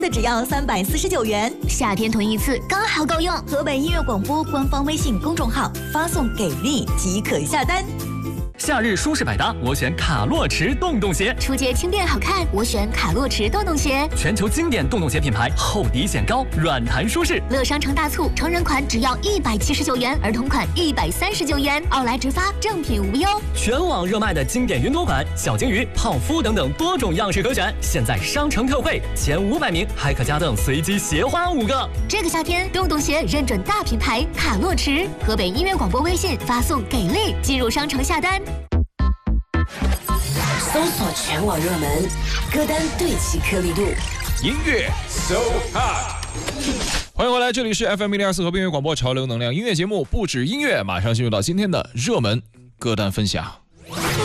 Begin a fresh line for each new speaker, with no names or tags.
的只要349元，
夏天囤一次刚好够用。
河北音乐广播官方微信公众号发送给力即可下单。
夏日舒适百搭，我选卡洛驰洞洞鞋。
出街轻便好看，我选卡洛驰洞洞鞋。
全球经典洞洞鞋品牌，厚底显高，软弹舒适。
乐商城大促，成人款只要179元，儿童款139元，奥莱直发，正品无忧。
全网热卖的经典云朵款、小金鱼、泡芙等等多种样式可选，现在商城特惠，前500名还可加赠随机鞋花5个。
这个夏天，洞洞鞋认准大品牌卡洛驰。河北音乐广播微信发送给力，进入商城下单。
搜索全网热门歌单，对齐颗粒度，
音乐 So Hot。欢迎回来，这里是 FM102.4河北音乐广播潮流能量音乐节目，不止音乐，马上进入到今天的热门歌单分享。